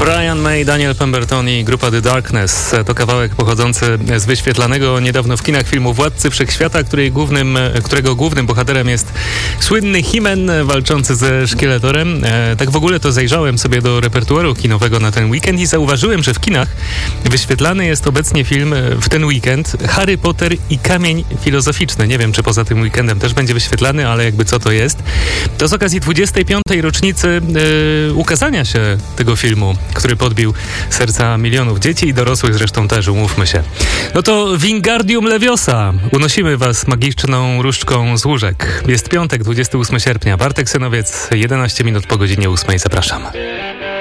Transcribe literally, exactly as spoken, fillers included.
Brian May, Daniel Pemberton i grupa The Darkness. To kawałek pochodzący z wyświetlanego niedawno w kinach filmu Władcy Wszechświata, której głównym, którego głównym bohaterem jest słynny He-Man walczący ze Szkieletorem. E, tak w ogóle to zajrzałem sobie do repertuaru kinowego na ten weekend i zauważyłem, że w kinach wyświetlany jest obecnie film w ten weekend Harry Potter i Kamień Filozoficzny. Nie wiem, czy poza tym weekendem też będzie wyświetlany, ale jakby co to jest. To z okazji dwudziestej piątej rocznicy e, ukazania się tego filmu, który podbił serca milionów dzieci i dorosłych zresztą też, umówmy się. No to Wingardium Leviosa. Unosimy was magiczną różdżką z łóżek. Jest piątek, dwudziestego ósmego sierpnia. Bartek Synowiec, jedenaście minut po godzinie ósmej. Zapraszam.